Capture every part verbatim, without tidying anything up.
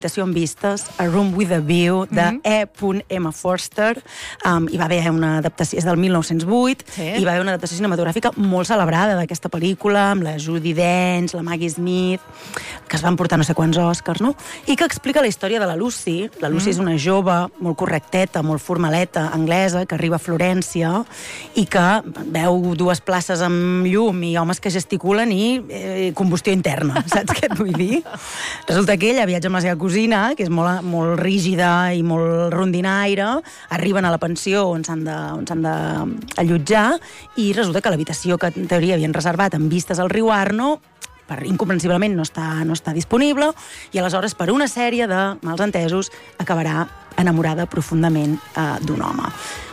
Habitació amb vistes, A Room with a View, de Mhm. E. M. Forster. Um, hi va haver una adaptació, és del mil nou-cents vuit, Sí. hi va haver una adaptació cinematogràfica molt celebrada d'aquesta pel·lícula, amb la Judi Dench, la Maggie Smith, que es van portar no sé quants Oscars, no? I que explica la història de la Lucy. La Lucy mm. és una jove molt correcteta, molt formaleta, anglesa, que arriba a Florència i que veu dues places amb llum i homes que gesticulen i eh, combustió interna, saps què et vull dir? Resulta que ella viatja amb la seva cosina, que és molt, molt rígida i molt rondinaire, arriben a la pensió on s'han de, on s'han d'allotjar i resulta que l'habitació que en teoria havien reservat amb vistes al riu Arno per, incomprensiblement no està, no està disponible i aleshores per una sèrie de mals entesos acabarà enamorada profundament eh, d'un home.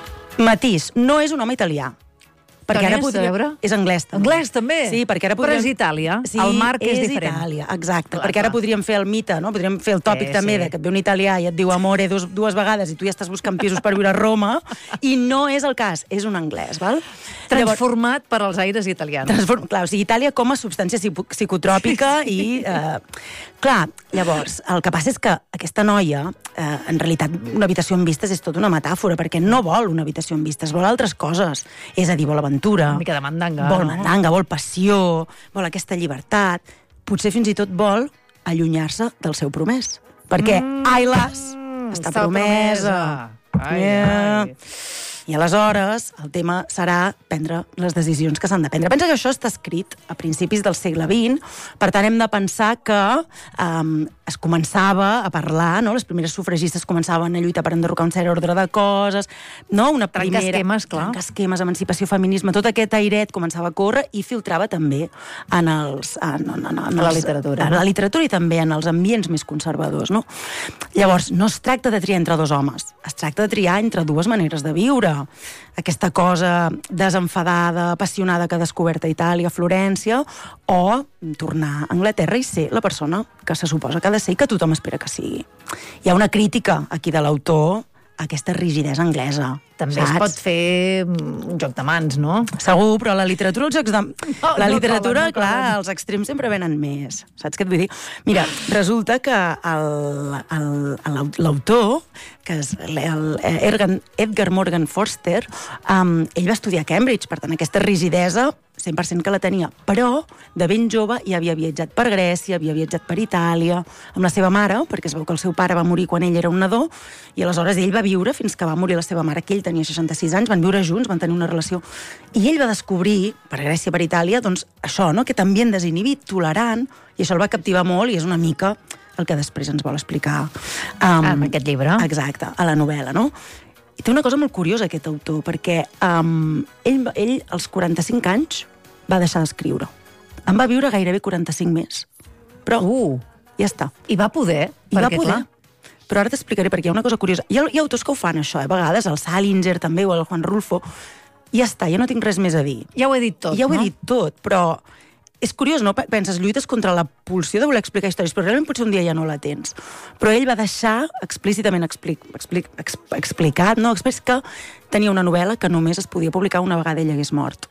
Matís, no és un home italià. Perquè ara és, podria... a veure? És anglès, també. Anglès, també? Sí, perquè ara podríem... Però és Itàlia. Sí, el marc és, és diferent. Itàlia, exacte. Clar, perquè ara clar. podríem fer el mite, no? Podríem fer el tòpic Sí, també sí. de que et ve un italià i et diu amore dos, dues vegades i tu ja estàs buscant pisos per viure a Roma i no és el cas, és un anglès, val? Transformat per als aires italians. Transform... Clar, o sigui, Itàlia com a substància psicotròpica i... Eh, clar, llavors, el que passa és que aquesta noia, eh, en realitat, una habitació amb vistes és tota una metàfora, perquè no vol una habitació amb vistes, vol altres coses. És a dir, vol aventura, Una mica de mandanga. vol no? mandanga, vol passió, vol aquesta llibertat. Potser fins i tot vol allunyar-se del seu promès. Perquè, mm, ai, las, està promesa. Ai, Yeah. ai. I aleshores el tema serà prendre les decisions que s'han de prendre. Pensa que això està escrit a principis del segle vint, per tant hem de pensar que um, es començava a parlar, no? Les primeres sufragistes començaven a lluitar per enderrocar un cert ordre de coses, no? Una Trencar primera... esquemes, clar. Trencar esquemes, emancipació, feminisme, tot aquest airet començava a córrer i filtrava també en els... En, en, en, en A la els- literatura. En la literatura i també en els ambients més conservadors, no? Llavors, no es tracta de triar entre dos homes, es tracta de triar entre dues maneres de viure. Aquesta cosa desenfadada, apassionada que ha descobert a Itàlia, a Florència, o tornar a Anglaterra i ser la persona que se suposa que ha de ser i que tothom espera que sigui. Hi ha una crítica aquí de l'autor a aquesta rigidesa anglesa. També saps? es pot fer un joc de mans, no? Segur, però la literatura... Els jocs de... No, la no literatura, colen, no clar, colen. els extrems sempre venen més. Saps què et vull dir? Mira, resulta que el- el- el- l'autor, que és el, el Edgar, Edgar Morgan Foster, um, ell va estudiar a Cambridge, per tant, aquesta rigidesa cent per cent que la tenia, però de ben jove ja havia viatjat per Grècia, havia viatjat per Itàlia, amb la seva mare, perquè es veu que el seu pare va morir quan ell era un nadó, i aleshores ell va viure fins que va morir la seva mare, que ell tenia seixanta-sis anys, van viure junts, van tenir una relació. I ell va descobrir, per Grècia, per Itàlia, doncs això, no? Aquest ambient desinhibit, tolerant, i això el va captivar molt, i és una mica el que després ens vol explicar. Um, En aquest llibre. Exacte, a la novel·la, no? I té una cosa molt curiosa, aquest autor, perquè um, ell, ell, als quaranta-cinc anys, va deixar d'escriure. En va viure gairebé quaranta-cinc més. Però Uh, ja està. I va poder? I va perquè, poder. clar, Però ara t'explicaré, perquè hi ha una cosa curiosa. Hi ha, hi ha autors que ho fan, això, eh? A vegades, el Salinger també, o el Juan Rulfo. I ja està, ja no tinc res més a dir. ja ho he dit tot, ja ho he no? dit tot, però és curiós, no? Penses, lluites contra la pulsió de voler explicar històries, però realment potser un dia ja no la tens. Però ell va deixar explícitament explic, explic, exp, explicat, no? Explic que tenia una novel·la que només es podia publicar una vegada ell hagués mort.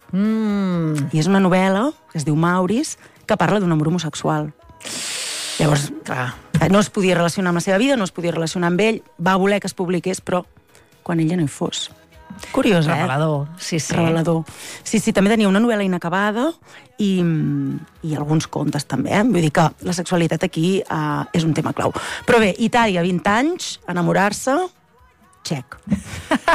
Mm, I és una novel·la que es diu Maurice, que parla d'un amor homosexual. Llavors, clar. no es podia relacionar amb la seva vida, no es podia relacionar amb ell, va voler que es publiqués, però quan ell ja no hi fos. Curiós, eh? Revelador, sí, sí. Revelador. Sí, sí, també tenia una novel·la inacabada i, i alguns contes també, eh? Vull dir que la sexualitat aquí uh, és un tema clau. Però bé, Itàlia, vint anys, enamorar-se, check.